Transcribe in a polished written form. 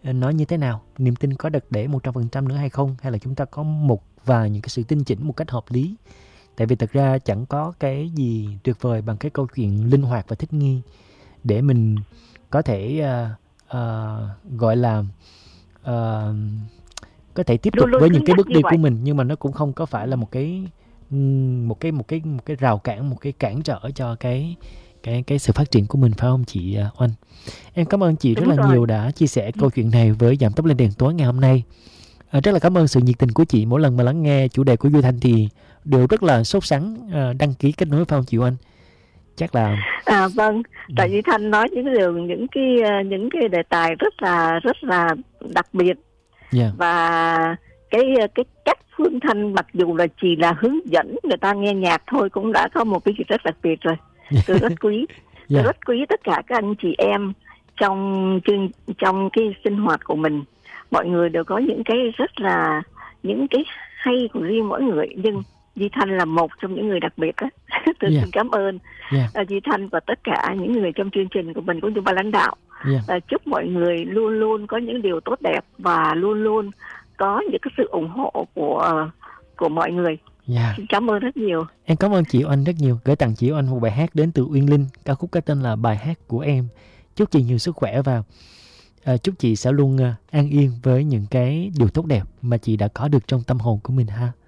nó như thế nào? Niềm tin có được để 100% nữa hay không? Hay là chúng ta có một vài những cái sự tinh chỉnh một cách hợp lý? Tại vì thực ra chẳng có cái gì tuyệt vời bằng cái câu chuyện linh hoạt và thích nghi để mình có thể gọi là có thể tiếp tục Luôn luôn với những cứng cái nhắc bước như đi của vậy. mình, nhưng mà nó cũng không có phải là một cái rào cản, một cái cản trở cho cái sự phát triển của mình, phải không chị Oanh? Em cảm ơn chị rất Đúng là rồi. nhiều đã chia sẻ câu chuyện này với Giảm tốc lên đèn tối ngày hôm nay. Rất là cảm ơn sự nhiệt tình của chị. Mỗi lần mà lắng nghe chủ đề của Duy Thanh thì đều rất là sốt sắng đăng ký kết nối, phải không chị Oanh? Chắc là Vâng, tại vì Thanh nói những cái đề tài rất là đặc biệt. yeah. Và cái cách Phương Thanh mặc dù là chỉ là hướng dẫn người ta nghe nhạc thôi cũng đã có một cái gì rất đặc biệt rồi. Tôi rất quý. Tôi rất quý tất cả các anh chị em trong cái sinh hoạt của mình. Mọi người đều có những cái những cái hay của riêng mỗi người, nhưng Di Thanh là một trong những người đặc biệt đó. Tôi xin cảm ơn Di Thanh và tất cả những người trong chương trình của mình, cũng như ban lãnh đạo. Chúc mọi người luôn luôn có những điều tốt đẹp và luôn luôn có những cái sự ủng hộ của mọi người. Xin cảm ơn rất nhiều. Em cảm ơn chị Oanh rất nhiều. Gửi tặng chị Oanh một bài hát đến từ Uyên Linh, ca khúc có tên là Bài Hát Của Em. Chúc chị nhiều sức khỏe và chúc chị sẽ luôn an yên với những cái điều tốt đẹp mà chị đã có được trong tâm hồn của mình ha.